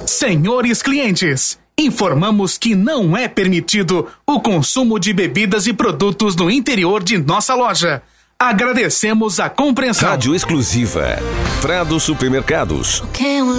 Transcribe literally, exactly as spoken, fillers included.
Senhores clientes, informamos que não é permitido o consumo de bebidas e produtos no interior de nossa loja. Agradecemos a compreensão. Rádio exclusiva Prado Supermercados.